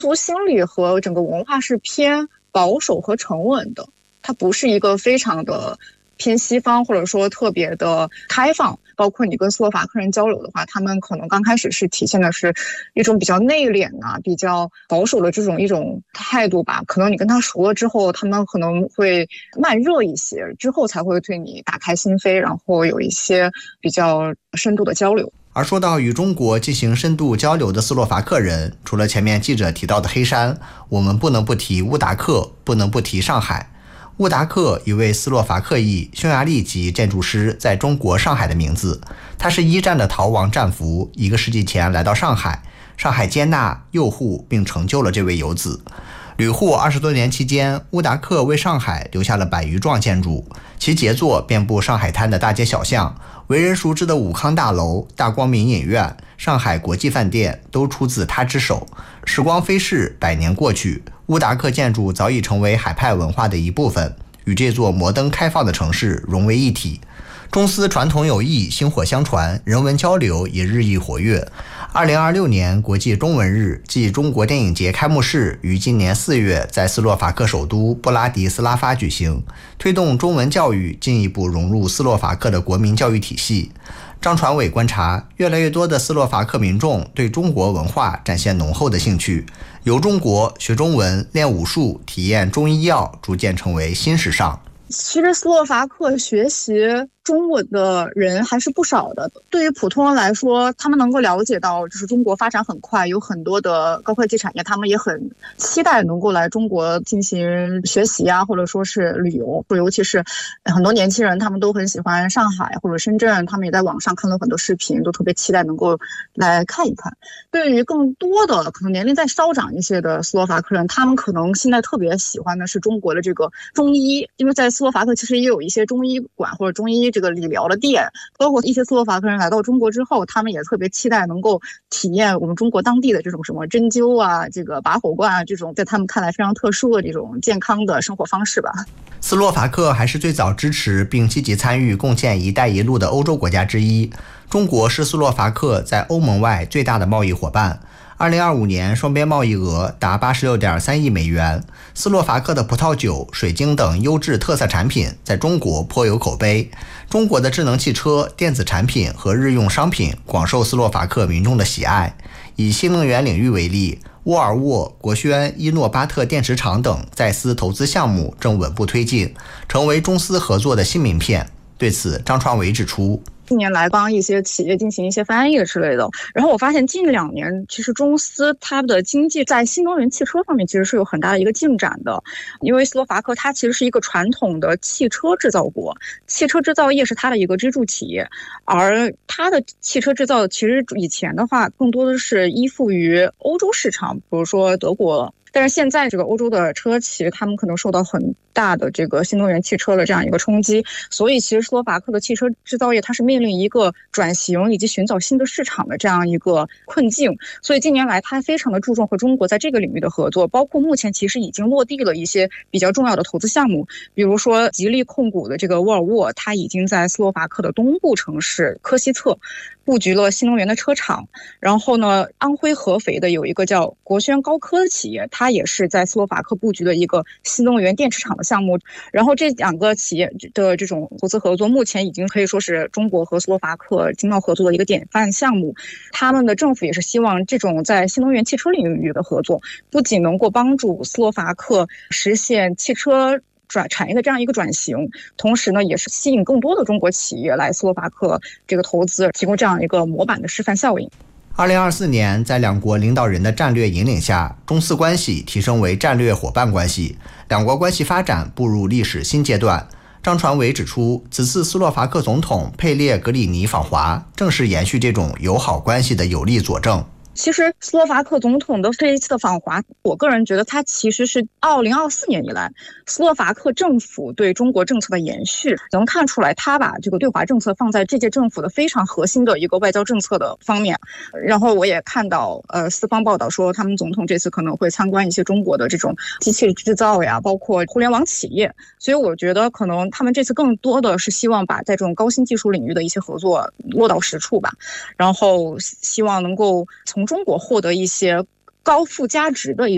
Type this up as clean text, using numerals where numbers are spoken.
族心理和整个文化是偏保守和沉稳的，它不是一个非常的偏西方或者说特别的开放。包括你跟斯洛伐克人交流的话，他们可能刚开始是体现的是一种比较内敛啊、比较保守的一种态度吧。可能你跟他熟了之后，他们可能会慢热一些，之后才会对你打开心扉，然后有一些比较深度的交流。 而说到与中国进行深度交流的斯洛伐克人，除了前面记者提到的黑山，我们不能不提乌达克，不能不提上海。乌达克，一位斯洛伐克裔匈牙利籍建筑师，在中国上海的名字。他是一战的逃亡战俘，1个世纪前来到上海，上海接纳、诱护并成就了这位游子。旅沪20多年期间，乌达克为上海留下了100余幢建筑，其杰作遍布上海滩的大街小巷。为人熟知的武康大楼、大光明影院、上海国际饭店都出自他之手。时光飞逝，100年过去，乌达克建筑早已成为海派文化的一部分，与这座摩登开放的城市融为一体。中斯传统友谊薪火相传，人文交流也日益活跃。2026年国际中文日暨中国电影节开幕式于今年4月在斯洛伐克首都布拉迪斯拉发举行，推动中文教育进一步融入斯洛伐克的国民教育体系。张传伟观察，越来越多的斯洛伐克民众对中国文化展现浓厚的兴趣，游中国、学中文、练武术、体验中医药，逐渐成为新时尚。 其实斯洛伐克学习中文的人还是不少的。对于普通人来说，他们能够了解到就是中国发展很快，有很多的高科技产业，他们也很期待能够来中国进行学习啊，或者说是旅游。尤其是很多年轻人，他们都很喜欢上海或者深圳，他们也在网上看了很多视频，都特别期待能够来看一看。对于更多的可能年龄再稍长一些的斯洛伐克人，他们可能现在特别喜欢的是中国的这个中医，因为在斯洛伐克其实也有一些中医馆或者中医这个理疗的店，包括一些斯洛伐克人来到中国之后，他们也特别期待能够体验我们中国当地的这种什么针灸啊、这个拔火罐啊，这种在他们看来非常特殊的这种健康的生活方式吧。 斯洛伐克还是最早支持并积极参与共建“一带一路”的欧洲国家之一。中国是斯洛伐克在欧盟外最大的贸易伙伴。2025年双边贸易额达86.3亿美元。斯洛伐克的葡萄酒、水晶等优质特色产品在中国颇有口碑。中国的智能汽车、电子产品和日用商品广受斯洛伐克民众的喜爱。以新能源领域为例，沃尔沃、国轩、伊诺巴特电池厂等在斯投资项目正稳步推进，成为中斯合作的新名片。对此，张传伟指出， 近年来帮一些企业进行一些翻译之类的，然后我发现近2年其实中斯它的经济在新能源汽车方面其实是有很大的一个进展的，因为斯洛伐克它其实是一个传统的汽车制造国，汽车制造业是它的一个支柱企业，而它的汽车制造其实以前的话更多的是依附于欧洲市场，比如说德国。但是现在这个欧洲的车企，他们可能受到很大的这个新能源汽车的这样一个冲击，所以其实斯洛伐克的汽车制造业它是面临一个转型以及寻找新的市场的这样一个困境。所以近年来它非常的注重和中国在这个领域的合作，包括目前其实已经落地了一些比较重要的投资项目，比如说吉利控股的这个沃尔沃，它已经在斯洛伐克的东部城市科西策布局了新能源的车厂。然后呢，安徽合肥的有一个叫国轩高科的企业，它也是在斯洛伐克布局的一个新能源电池厂的项目。然后这2个企业的这种投资合作，目前已经可以说是中国和斯洛伐克经贸合作的一个典范项目。他们的政府也是希望这种在新能源汽车领域的合作，不仅能够帮助斯洛伐克实现汽车产业的这样一个转型，同时呢，也是吸引更多的中国企业来斯洛伐克这个投资，提供这样一个模板的示范效应。 2024年，在两国领导人的战略引领下，中斯关系提升为战略伙伴关系，两国关系发展步入历史新阶段。张传伟指出，此次斯洛伐克总统佩列格里尼访华，正是延续这种友好关系的有力佐证。 其实斯洛伐克总统的这一次的访华，我个人觉得他其实是2024年以来斯洛伐克政府对中国政策的延续，能看出来他把这个对华政策放在这届政府的非常核心的一个外交政策的方面。然后我也看到四方报道说，他们总统这次可能会参观一些中国的这种机器制造呀，包括互联网企业。所以我觉得可能他们这次更多的是希望把在这种高新技术领域的一些合作落到实处吧，然后希望能够从中国获得一些高附加值的